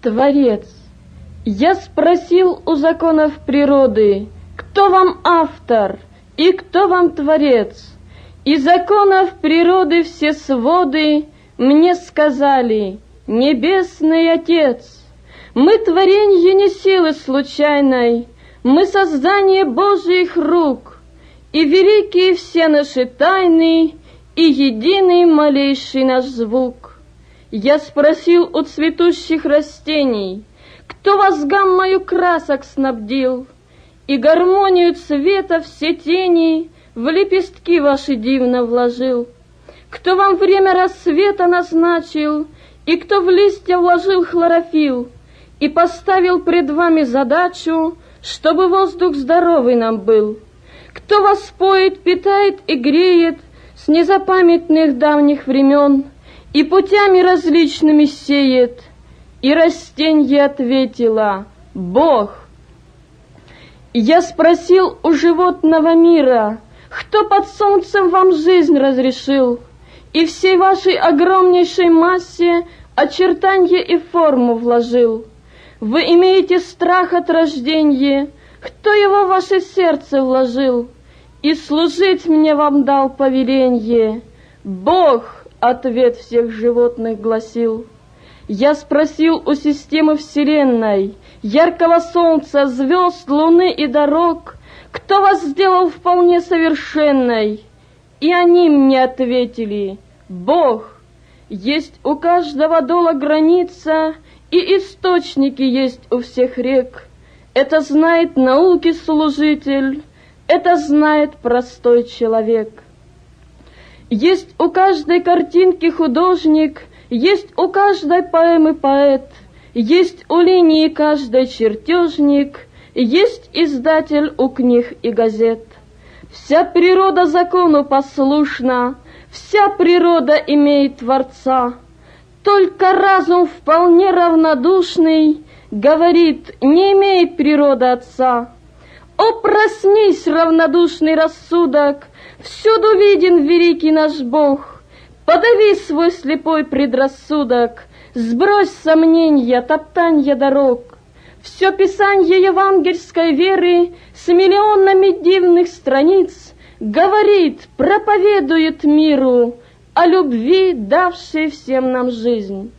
Творец. Я спросил у законов природы, кто вам автор и кто вам творец? И законов природы все своды мне сказали: Небесный Отец. Мы творенье не силы случайной, мы создание Божьих рук, и великие все наши тайны, и единый малейший наш звук. Я спросил у цветущих растений, кто вас гаммою красок снабдил, и гармонию цвета все тени в лепестки ваши дивно вложил? Кто вам время рассвета назначил, и кто в листья вложил хлорофилл, и поставил пред вами задачу, чтобы воздух здоровый нам был? Кто вас поет, питает и греет с незапамятных давних времен, и путями различными сеет? И растенье ответила: Бог. Я спросил у животного мира, кто под солнцем вам жизнь разрешил, и всей вашей огромнейшей массе очертанье и форму вложил. Вы имеете страх от рождения, кто его в ваше сердце вложил? И служить мне вам дал повеленье. Бог, ответ всех животных гласил. Я спросил у системы Вселенной, яркого солнца, звезд, луны и дорог, кто вас сделал вполне совершенной? И они мне ответили: Бог. Есть у каждого дола граница, и источники есть у всех рек. Это знает науки служитель, это знает простой человек. Есть у каждой картинки художник, есть у каждой поэмы поэт, есть у линии каждой чертежник, есть издатель у книг и газет. Вся природа закону послушна, вся природа имеет Творца. Только разум вполне равнодушный говорит: не имеет природа Отца. О, проснись, равнодушный рассудок, всюду виден великий наш Бог. Подави свой слепой предрассудок, сбрось сомнения, топтанья дорог. Все писанье евангельской веры с миллионами дивных страниц говорит, проповедует миру о любви, давшей всем нам жизнь.